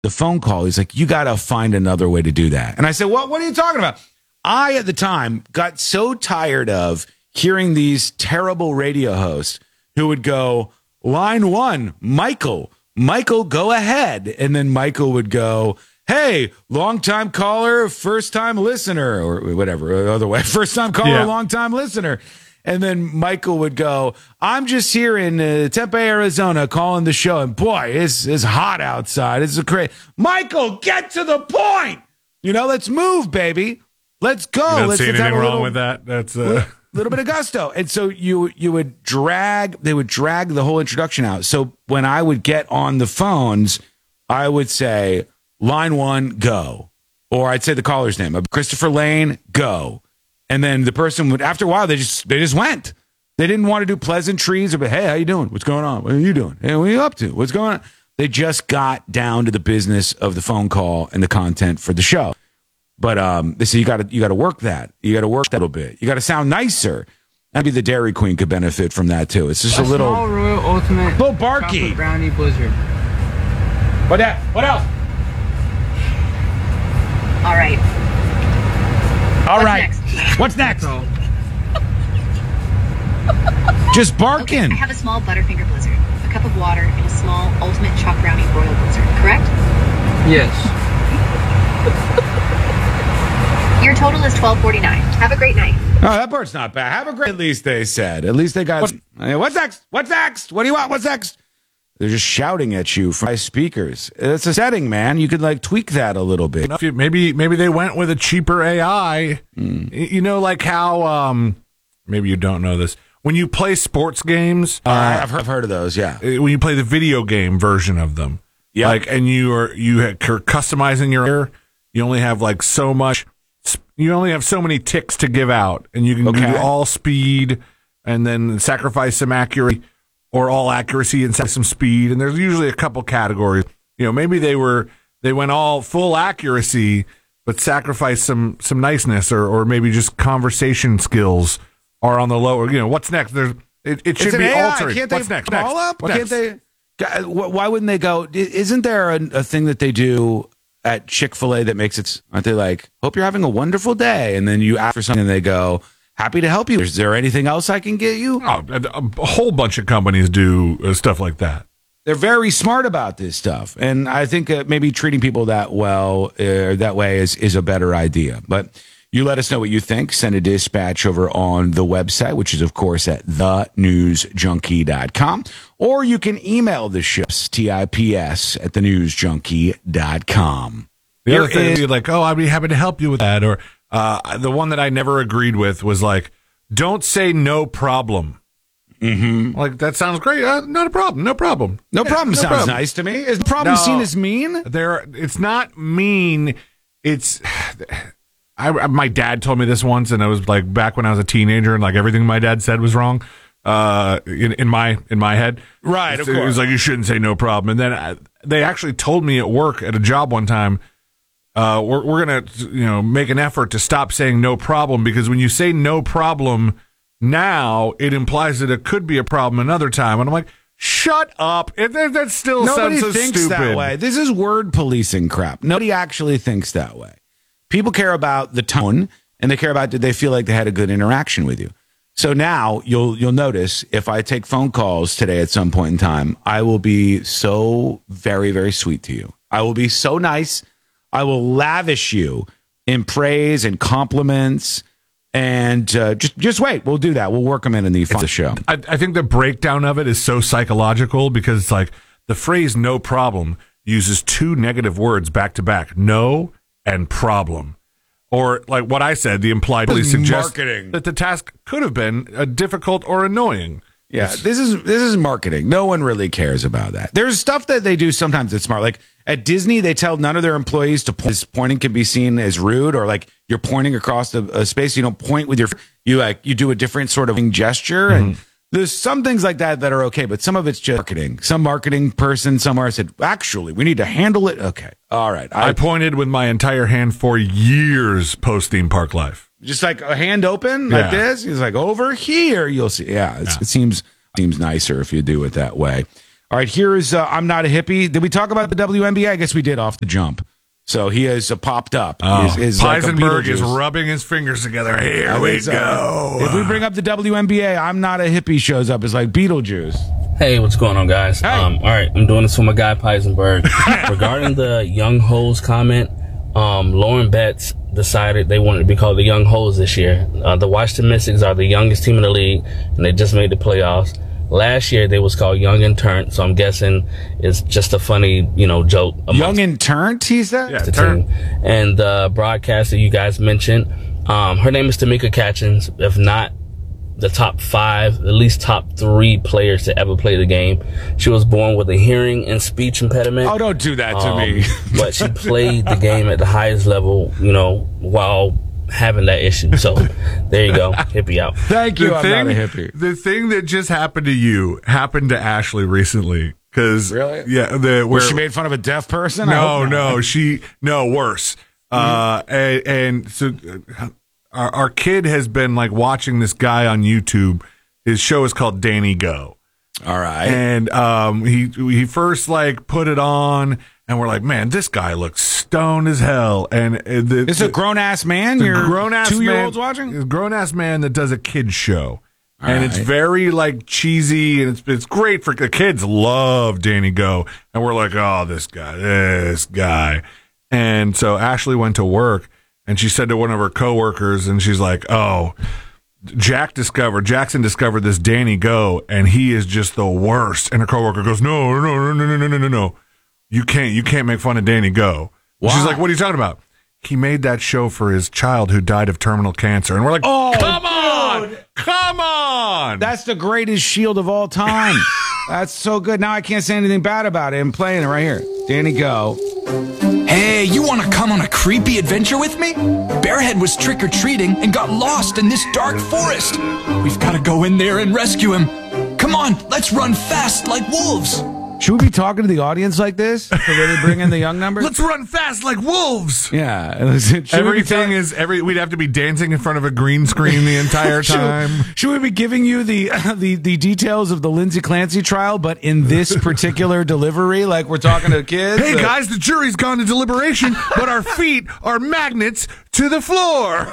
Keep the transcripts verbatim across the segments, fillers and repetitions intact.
the phone call. He's like, you got to find another way to do that. And I said, well, what are you talking about? I, at the time, got so tired of hearing these terrible radio hosts who would go, line one, Michael. Michael, go ahead. And then Michael would go, hey, long-time caller, first-time listener, or whatever, other way, first-time caller, Yeah. long-time listener. And then Michael would go, I'm just here in uh, Tempe, Arizona, calling the show. And boy, it's, it's hot outside. It's a crazy. Michael, get to the point. You know, let's move, baby. Let's go. You don't let's, see let's anything have a wrong little, with that. That's uh... little bit of gusto. And so you you would drag, they would drag the whole introduction out. So when I would get on the phones, I would say, line one, go. Or I'd say the caller's name. Christopher Lane, go. And then the person would, after a while, they just they just went. They didn't want to do pleasantries or, hey, how you doing? What's going on? What are you doing? Hey, what are you up to? What's going on? They just got down to the business of the phone call and the content for the show. But um, they say you got to you got to work that. You got to work that a little bit. You got to sound nicer. Maybe the Dairy Queen could benefit from that too. It's just a, a little small Royal Ultimate, little barky chocolate brownie blizzard. What that? What else? All right. All What's right. next? What's next? So, Just Okay, barking. I have a small Butterfinger Blizzard, a cup of water, and a small Ultimate Chalk Brownie Royal Blizzard, correct? yes. Your total is twelve forty-nine. Have a great night. Oh, that part's not bad. Have a great. At least they said. At least they got. What, what's next? What's next? What do you want? What's next? They're just shouting at you from my speakers. It's a setting, man. You could like tweak that a little bit. Maybe maybe they went with a cheaper A I. Mm. You know, like how um, maybe you don't know this. When you play sports games, Uh, uh, I've, heard, I've heard of those. Yeah. when you play the video game version of them, Yeah. like, and you are you are customizing your, you only have like so much. You only have so many ticks to give out, and you can Okay. do all speed and then sacrifice some accuracy, or all accuracy and some speed. And there's usually a couple categories. You know, maybe they were they went all full accuracy, but sacrificed some some niceness, or or maybe just conversation skills are on the lower. You know, what's next? There's it, it should It's an be A I. altered. Can't they What's next? call Next? up? What's Can't next? they? Why wouldn't they go? Isn't there a, a thing that they do at Chick-fil-A that makes it? Aren't they like, hope you're having a wonderful day, and then you ask for something, and they go, happy to help you. Is there anything else I can get you? Oh, a, a whole bunch of companies do uh, stuff like that. They're very smart about this stuff, and I think uh, maybe treating people that well, uh, that way, is is a better idea. But you let us know what you think. Send a dispatch over on the website, which is, of course, at the news junkie dot com. Or you can email the ships, T I P S, at the news junkie dot com. The Here other thing is- is like, oh, I'd be happy to help you with that. Or uh, the one that I never agreed with was like, don't say no problem. Mm-hmm. Like, that sounds great. Uh, not a problem. No problem. No Yeah, problem no sounds problem. nice to me. Is the problem No. seen as mean? There, it's not mean. It's. I, my dad told me this once, and it was like back when I was a teenager, and like everything my dad said was wrong. Uh, in, in my in my head, Right, of It was course. like, you shouldn't say no problem. And then I, they actually told me at work at a job one time, uh, we're we're gonna you know make an effort to stop saying no problem, because when you say no problem now, it implies that it could be a problem another time. And I'm like, shut up! It, that, that still Nobody sounds so thinks stupid. that way. This is word policing crap. Nobody actually thinks that way. People care about the tone, and they care about, did they feel like they had a good interaction with you. So now you'll you'll notice if I take phone calls today at some point in time, I will be so very, very sweet to you. I will be so nice. I will lavish you in praise and compliments. And uh, just just wait. We'll do that. We'll work them in in the, the show. I, I think the breakdown of it is so psychological, because it's like the phrase "no problem" uses two negative words back to back: no and problem. Or like what I said, the implied This is suggests marketing. that the task could have been uh, difficult or annoying. Yeah, this is this is marketing. No one really cares about that. There's stuff that they do sometimes that's smart. Like at Disney, they tell none of their employees to point. Pointing can be seen as rude, or like you're pointing across a, a space. You don't point with your. You like you do a different sort of gesture, and there's some things like that that are okay, but some of it's just marketing. Some marketing person somewhere said, "Actually, we need to handle it." Okay, all right. I, I, pointed with my entire hand for years post theme park life. just like a hand open like Yeah. this. He's like, over here, you'll see. Yeah, it's, Yeah. it seems seems nicer if you do it that way. All right, here's uh, I'm Not a Hippie. Did we talk about the W N B A? I guess we did off the jump. So he has uh, popped up. Oh, Is, is like Heisenberg is rubbing his fingers together. Here we so. go. If we bring up the W N B A, I'm Not a Hippie shows up. It's like Beetlejuice. Hey, what's going on, guys? Hey. Um, all right, I'm doing this for my guy Heisenberg. Regarding the Young Hoes comment, um, Lauren Betts decided they wanted to be called the Young Hoes this year. Uh, the Washington Mystics are the youngest team in the league, and they just made the playoffs. Last year, they was called Young and Turnt, so I'm guessing it's just a funny, you know, joke. Young and Turnt, he said? Yeah, The turn. team. And the broadcaster you guys mentioned, um, her name is Tamika Catchings. If not the top five, at least top three players to ever play the game. She was born with a hearing and speech impediment. Oh, don't do that to Um, me. But she played the game at the highest level, you know, while having that issue. So there you go. Hippie out. Thank you. The I'm thing, not a hippie. the thing that just happened to you happened to Ashley recently. Cause Really? Yeah. The, where, Was she made fun of a deaf person? I no, hope not. no, she, no, worse. Uh, and, and so uh, our, our kid has been like watching this guy on YouTube. His show is called Danny Go. All right. And um, he he first like put it on, and we're like, man, this guy looks stoned as hell. And uh, the, It's a grown ass man. the You're grown ass two year man, olds watching. a grown ass man that does a kids show, All and it's right. very like cheesy, and it's it's great for the kids. Love Danny Go, and we're like, oh, this guy, this guy. And so Ashley went to work, and she said to one of her coworkers, and she's like, oh. Jack discovered, Jackson discovered this Danny Go, and he is just the worst. And her coworker goes, no, no, no, no, no, no, no, no, no. You can't, you can't make fun of Danny Go. Why? She's like, what are you talking about? He made that show for his child who died of terminal cancer. And we're like, Oh, come on, come on. That's the greatest shield of all time. That's so good. Now I can't say anything bad about it. I'm playing it right here. Danny Go. Hey, you want to come on a creepy adventure with me? Bearhead was trick-or-treating and got lost in this dark forest. We've got to go in there and rescue him. Come on, let's run fast like wolves. Should we be talking to the audience like this? So they bring in the young numbers? Let's run fast like wolves. Yeah. Should we be Everything tell- is every. We'd have to be dancing in front of a green screen the entire Should- time. Should we be giving you the the the details of the Lindsay Clancy trial, but in this particular delivery, like we're talking to kids? Hey Uh, guys, the jury's gone to deliberation, but our feet are magnets to the floor.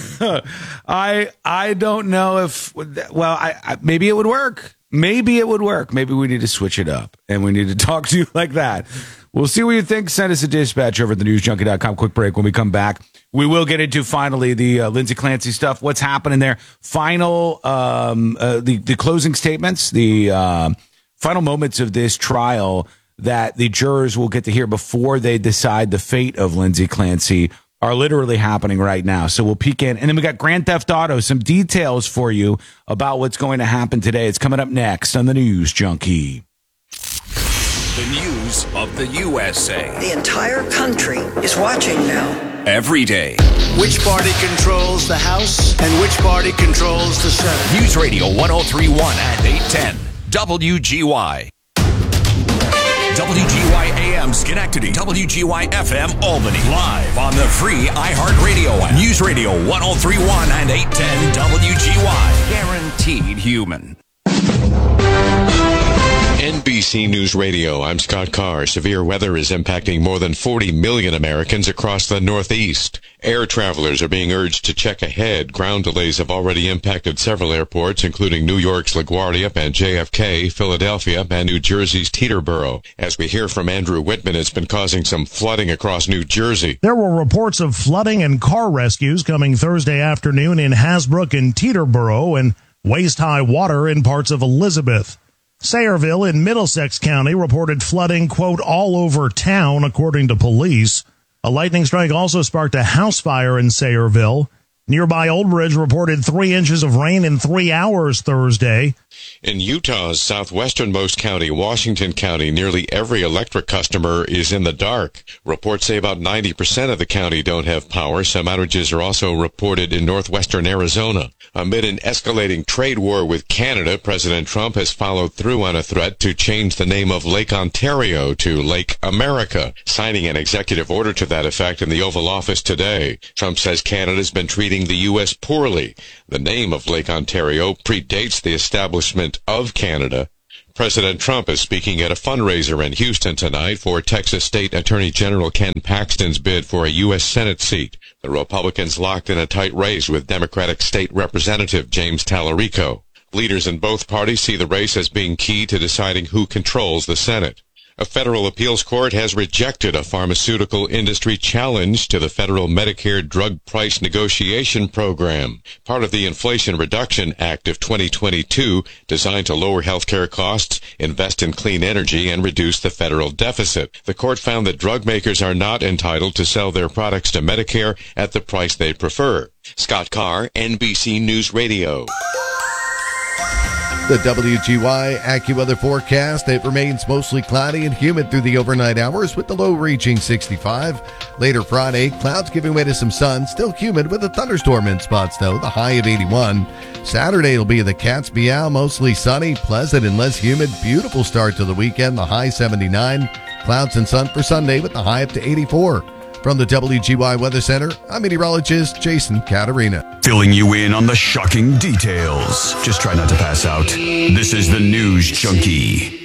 I I don't know if well, I, I maybe it would work. Maybe it would work. Maybe we need to switch it up and we need to talk to you like that. We'll see what you think. Send us a dispatch over at the news junkie dot com. Quick break. When we come back, we will get into finally the uh, Lindsay Clancy stuff. What's happening there? Final, um, uh, the, the closing statements, the uh, final moments of this trial that the jurors will get to hear before they decide the fate of Lindsay Clancy are literally happening right now. So we'll peek in. And then we got Grand Theft Auto, some details for you about what's going to happen today. It's coming up next on the News Junkie. The news of the U S A. The entire country is watching now. Every day. Which party controls the House and which party controls the Senate? News Radio one oh three point one and eight ten. W G Y. W G Y A M Schenectady. W G Y F M Albany. Live on the free iHeartRadio app. News Radio one oh three point one and eight ten W G Y. Guaranteed human. N B C News Radio, I'm Scott Carr. Severe weather is impacting more than forty million Americans across the Northeast. Air travelers are being urged to check ahead. Ground delays have already impacted several airports, including New York's LaGuardia and J F K, Philadelphia, and New Jersey's Teterboro. As we hear from Andrew Whitman, it's been causing some flooding across New Jersey. There were reports of flooding and car rescues coming Thursday afternoon in Hasbrook and Teterboro and waist-high water in parts of Elizabeth. Sayreville in Middlesex County reported flooding, quote, all over town, according to police. A lightning strike also sparked a house fire in Sayreville. Nearby Old Bridge reported three inches of rain in three hours Thursday. In Utah's southwesternmost county, Washington County, nearly every electric customer is in the dark. Reports say about ninety percent of the county don't have power. Some outages are also reported in northwestern Arizona. Amid an escalating trade war with Canada, President Trump has followed through on a threat to change the name of Lake Ontario to Lake America, signing an executive order to that effect in the Oval Office today. Trump says Canada's been treating the U S poorly. The name of Lake Ontario predates the establishment of Canada. President Trump is speaking at a fundraiser in Houston tonight for Texas State Attorney General Ken Paxton's bid for a U S Senate seat. The Republicans locked in a tight race with Democratic State Representative James Tallarico. Leaders in both parties see the race as being key to deciding who controls the Senate. A federal appeals court has rejected a pharmaceutical industry challenge to the federal Medicare drug price negotiation program, part of the Inflation Reduction Act of twenty twenty-two, designed to lower healthcare costs, invest in clean energy, and reduce the federal deficit. The court found that drug makers are not entitled to sell their products to Medicare at the price they prefer. Scott Carr, N B C News Radio. The W G Y AccuWeather forecast, it remains mostly cloudy and humid through the overnight hours with the low reaching sixty-five. Later Friday, clouds giving way to some sun, still humid with a thunderstorm in spots though, the high of eighty-one. Saturday it'll be the cat's meow, mostly sunny, pleasant and less humid. Beautiful start to the weekend, the high seventy-nine. Clouds and sun for Sunday with the high up to eighty-four. From the W G Y Weather Center, I'm meteorologist Jason Caterina. Filling you in on the shocking details. Just try not to pass out. This is the News Junkie.